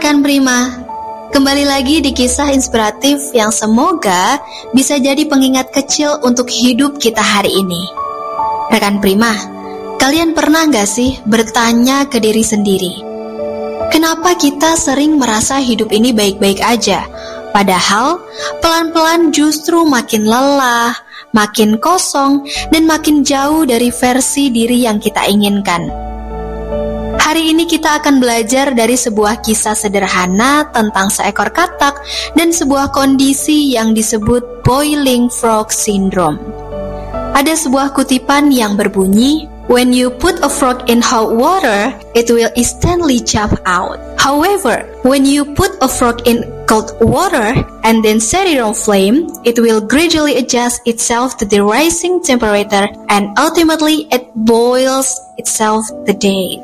rekan Prima, kembali lagi di kisah inspiratif yang semoga bisa jadi pengingat kecil untuk hidup kita hari ini. Rekan Prima, kalian pernah gak sih bertanya ke diri sendiri, kenapa kita sering merasa hidup ini baik-baik aja, padahal pelan-pelan justru makin lelah, makin kosong, dan makin jauh dari versi diri yang kita inginkan. Hari ini kita akan belajar dari sebuah kisah sederhana tentang seekor katak dan sebuah kondisi yang disebut boiling frog syndrome. Ada sebuah kutipan yang berbunyi, "When you put a frog in hot water, it will instantly jump out. However, when you put a frog in cold water and then set it on flame, it will gradually adjust itself to the rising temperature and ultimately it boils itself to death."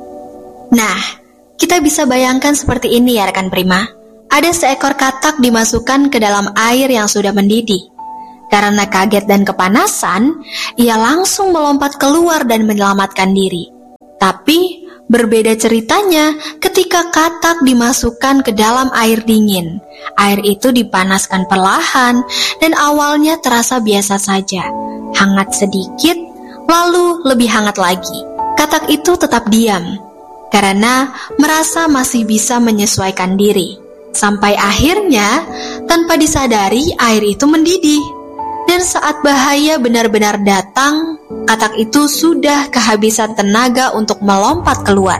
Nah, kita bisa bayangkan seperti ini ya rekan Prima. Ada seekor katak dimasukkan ke dalam air yang sudah mendidih. Karena kaget dan kepanasan, ia langsung melompat keluar dan menyelamatkan diri. Tapi, berbeda ceritanya ketika katak dimasukkan ke dalam air dingin. Air itu dipanaskan perlahan dan awalnya terasa biasa saja. Hangat sedikit, lalu lebih hangat lagi. Katak itu tetap diam karena merasa masih bisa menyesuaikan diri. Sampai akhirnya, tanpa disadari air itu mendidih. Dan saat bahaya benar-benar datang, katak itu sudah kehabisan tenaga untuk melompat keluar.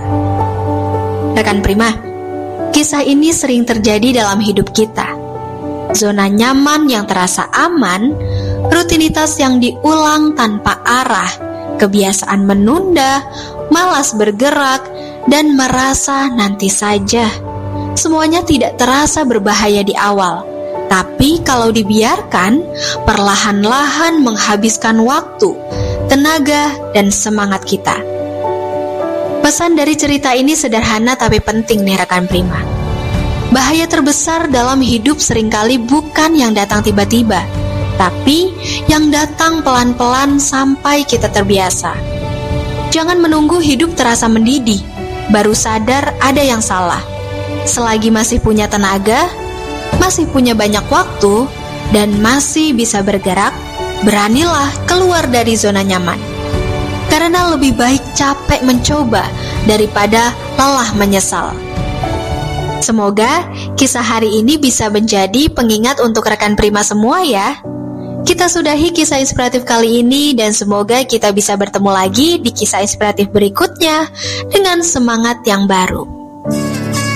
Rekan Prima, kisah ini sering terjadi dalam hidup kita. Zona nyaman yang terasa aman, rutinitas yang diulang tanpa arah, kebiasaan menunda, malas bergerak, dan merasa nanti saja. Semuanya tidak terasa berbahaya di awal, tapi kalau dibiarkan, perlahan-lahan menghabiskan waktu, tenaga, dan semangat kita. Pesan dari cerita ini sederhana tapi penting nih rekan Prima. Bahaya terbesar dalam hidup seringkali bukan yang datang tiba-tiba, tapi yang datang pelan-pelan sampai kita terbiasa. Jangan menunggu hidup terasa mendidih, baru sadar ada yang salah. Selagi masih punya tenaga, masih punya banyak waktu, dan masih bisa bergerak, beranilah keluar dari zona nyaman. Karena lebih baik capek mencoba daripada lelah menyesal. Semoga kisah hari ini bisa menjadi pengingat untuk rekan Prima semua ya. Kita sudahi kisah inspiratif kali ini dan semoga kita bisa bertemu lagi di kisah inspiratif berikutnya dengan semangat yang baru.